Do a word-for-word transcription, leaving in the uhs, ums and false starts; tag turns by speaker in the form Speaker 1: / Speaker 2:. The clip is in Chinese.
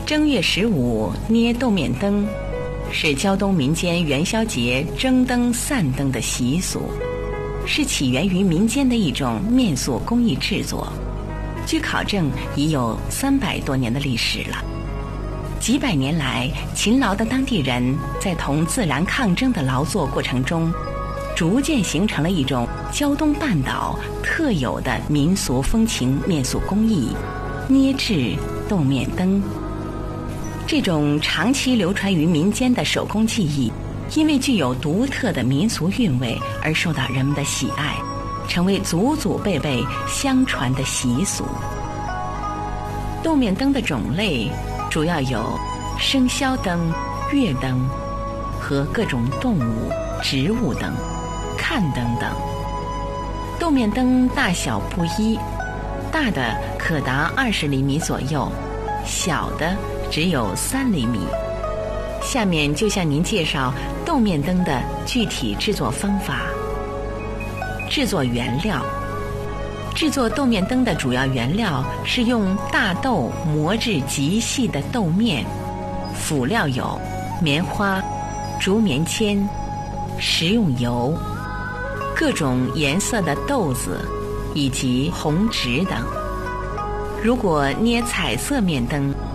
Speaker 1: 正月十五捏豆面灯，是胶东民间元宵节蒸灯散灯的习俗，是起源于民间的一种面塑工艺制作。据考证，已有三百多年的历史了。几百年来，勤劳的当地人在同自然抗争的劳作过程中，逐渐形成了一种胶东半岛特有的民俗风情面塑工艺——捏制豆面灯。这种长期流传于民间的手工技艺，因为具有独特的民俗韵味而受到人们的喜爱，成为祖祖辈辈相传的习俗。豆面灯的种类主要有生肖灯、月灯和各种动物、植物灯、看灯等。豆面灯大小不一，大的可达二十厘米左右，小的只有三厘米。下面就向您介绍豆面灯的具体制作方法。制作原料：制作豆面灯的主要原料是用大豆磨制极细的豆面，辅料有棉花、竹棉签、食用油、各种颜色的豆子以及红纸等。如果捏彩色面灯，